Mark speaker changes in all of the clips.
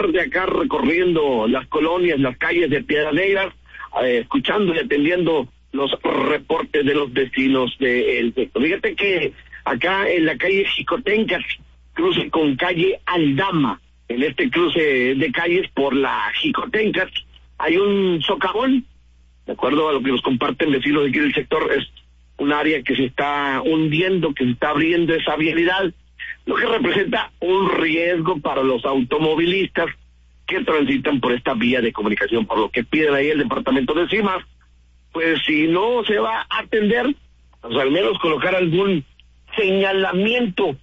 Speaker 1: tarde acá recorriendo las colonias, las calles de Piedras Negras, escuchando y atendiendo los reportes de los vecinos del sector. Fíjate que acá en la calle Xicotencas, cruce con calle Aldama, en este cruce de calles por la Xicotencas, hay un socavón, de acuerdo a lo que nos comparten vecinos de aquí del sector, es un área que se está hundiendo, que se está abriendo esa vialidad, lo que representa un riesgo para los automovilistas que transitan por esta vía de comunicación, por lo que piden ahí el departamento de CIMAS, pues si no se va a atender, pues al menos colocar algún señalamiento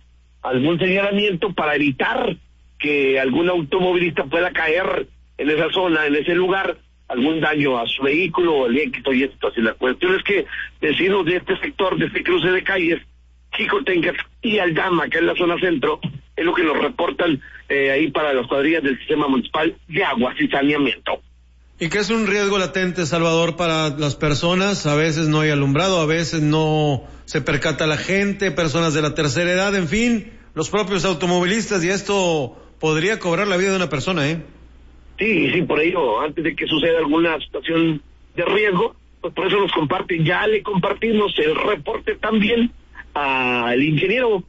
Speaker 1: para evitar que algún automovilista pueda caer en esa zona, en ese lugar, algún daño a su vehículo o el éxito y esto. Así la cuestión es que vecinos de este sector, de este cruce de calles, Xicotencas y Aldama, que es la zona centro, es lo que nos reportan ahí para las cuadrillas del Sistema Municipal de Aguas y Saneamiento.
Speaker 2: Y que es un riesgo latente, Salvador, para las personas. A veces no hay alumbrado, a veces no se percata la gente, personas de la tercera edad, en fin, los propios automovilistas, y esto podría cobrar la vida de una persona, ¿eh?
Speaker 1: Sí, por ello, antes de que suceda alguna situación de riesgo, pues por eso nos comparten. Ya le compartimos el reporte también al ingeniero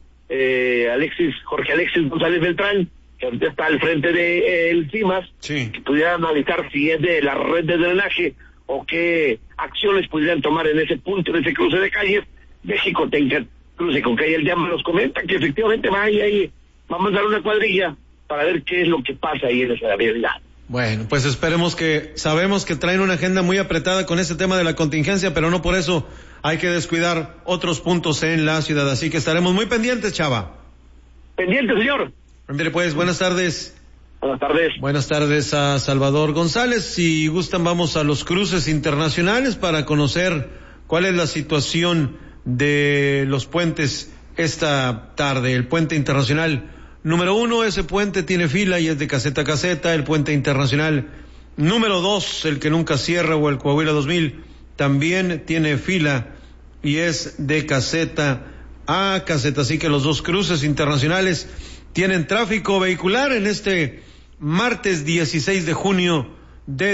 Speaker 1: Jorge Alexis González Beltrán, que ahorita está al frente de el CIMAS, sí, que pudiera analizar si es de la red de drenaje o qué acciones pudieran tomar en ese punto, en ese cruce de calles de Xicotencas, cruce con calle Aldama. Nos comenta que efectivamente va ahí, va a mandar una cuadrilla para ver qué es lo que pasa ahí en esa vialidad.
Speaker 2: Bueno, pues sabemos que traen una agenda muy apretada con ese tema de la contingencia, pero no por eso hay que descuidar otros puntos en la ciudad, así que estaremos muy pendientes, Chava.
Speaker 1: Pendiente, señor.
Speaker 2: Ándale pues, buenas tardes.
Speaker 1: Buenas tardes.
Speaker 2: Buenas tardes a Salvador González. Si gustan, vamos a los cruces internacionales para conocer cuál es la situación de los puentes esta tarde. El puente internacional número 1, ese puente tiene fila y es de caseta a caseta. El puente internacional número 2, el que nunca cierra, o el Coahuila 2000, también tiene fila y es de caseta a caseta. Así que los dos cruces internacionales tienen tráfico vehicular en este martes 16 de junio de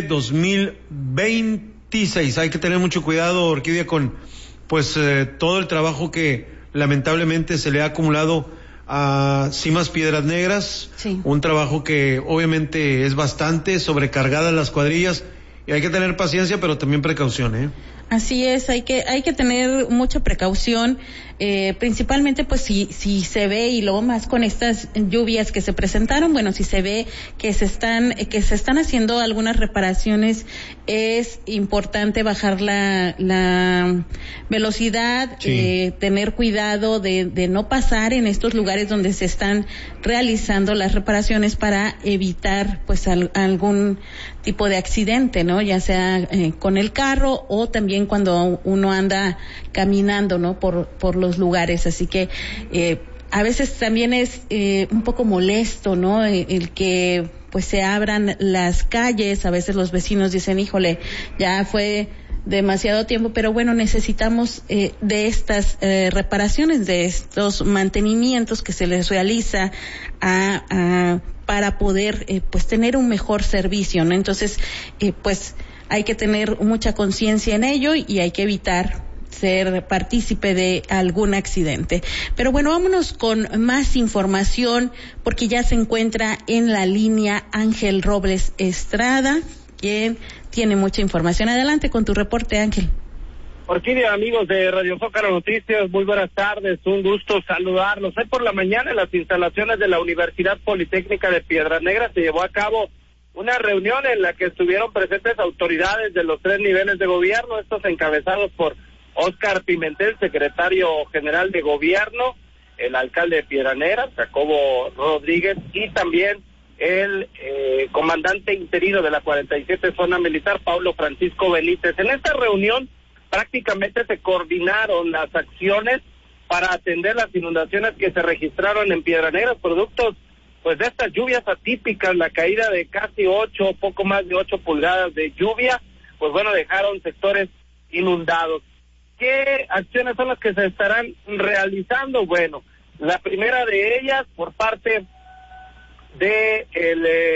Speaker 2: 2026. Hay que tener mucho cuidado, Orquídea, con todo el trabajo que lamentablemente se le ha acumulado a CIMAS Piedras Negras. Sí. Un trabajo que obviamente es bastante sobrecargada las cuadrillas y hay que tener paciencia, pero también precaución, ¿eh?
Speaker 3: Así es, hay que tener mucha precaución, principalmente pues si se ve, y luego más con estas lluvias que se presentaron, bueno, si se ve que se están haciendo algunas reparaciones, es importante bajar la velocidad, sí, tener cuidado de no pasar en estos lugares donde se están realizando las reparaciones para evitar pues algún tipo de accidente, ¿no? Ya sea con el carro o también cuando uno anda caminando, ¿no? Por los lugares. Así que a veces también es un poco molesto, ¿no? El que pues se abran las calles. A veces los vecinos dicen, híjole, ya fue demasiado tiempo, pero bueno, necesitamos de estas reparaciones, de estos mantenimientos que se les realiza para poder pues tener un mejor servicio, ¿no? Entonces pues hay que tener mucha conciencia en ello y hay que evitar ser partícipe de algún accidente. Pero bueno, vámonos con más información, porque ya se encuentra en la línea Ángel Robles Estrada, quien tiene mucha información. Adelante con tu reporte, Ángel.
Speaker 4: Orquídea, amigos de Radio Zócalo Noticias, muy buenas tardes, un gusto saludarlos. Hoy por la mañana en las instalaciones de la Universidad Politécnica de Piedras Negras se llevó a cabo una reunión en la que estuvieron presentes autoridades de los 3 niveles de gobierno, estos encabezados por Óscar Pimentel, secretario general de gobierno, el alcalde de Piedras Negras, Jacobo Rodríguez, y también el comandante interino de la 47 Zona Militar, Paulo Francisco Benítez. En esta reunión prácticamente se coordinaron las acciones para atender las inundaciones que se registraron en Piedras Negras, productos pues de estas lluvias atípicas, la caída de casi 8, poco más de 8 pulgadas de lluvia, pues bueno, dejaron sectores inundados. ¿Qué acciones son las que se estarán realizando? Bueno, la primera de ellas por parte de el